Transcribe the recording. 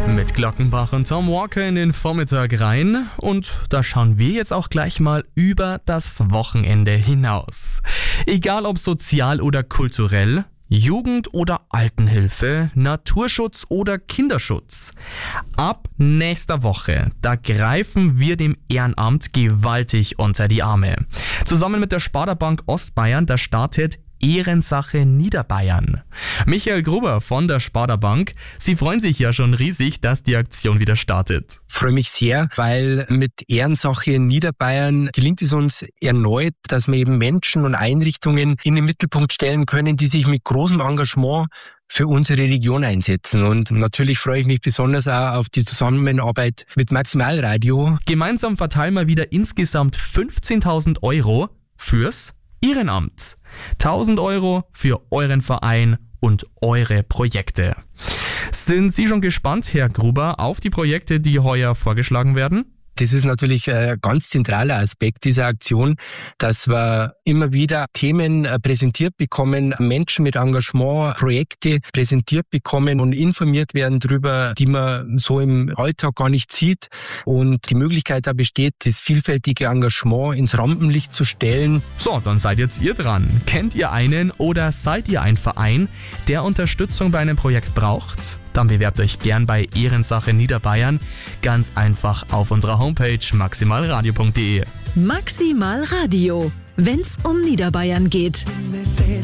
Mit Glockenbach und Tom Walker in den Vormittag rein und da schauen wir jetzt auch gleich mal über das Wochenende hinaus. Egal ob sozial oder kulturell, Jugend- oder Altenhilfe, Naturschutz oder Kinderschutz. Ab nächster Woche, da greifen wir dem Ehrenamt gewaltig unter die Arme. Zusammen mit der Sparda-Bank Ostbayern, da startet Ehrensache Niederbayern. Michael Gruber von der Sparda Bank, Sie freuen sich ja schon riesig, dass die Aktion wieder startet. Ich freue mich sehr, weil mit Ehrensache Niederbayern gelingt es uns erneut, dass wir eben Menschen und Einrichtungen in den Mittelpunkt stellen können, die sich mit großem Engagement für unsere Region einsetzen. Und natürlich freue ich mich besonders auch auf die Zusammenarbeit mit Maximalradio. Gemeinsam verteilen wir wieder insgesamt 15.000 Euro fürs Ehrenamt. 1.000 Euro für euren Verein und eure Projekte. Sind Sie schon gespannt, Herr Gruber, auf die Projekte, die heuer vorgeschlagen werden? Das ist natürlich ein ganz zentraler Aspekt dieser Aktion, dass wir immer wieder Themen präsentiert bekommen, Menschen mit Engagement, Projekte präsentiert bekommen und informiert werden darüber, die man so im Alltag gar nicht sieht. Und die Möglichkeit da besteht, das vielfältige Engagement ins Rampenlicht zu stellen. So, dann seid jetzt ihr dran. Kennt ihr einen oder seid ihr ein Verein, der Unterstützung bei einem Projekt braucht? Dann bewerbt euch gern bei Ehrensache Niederbayern. Ganz einfach auf unserer Homepage maximalradio.de. Maximal Radio, wenn's um Niederbayern geht.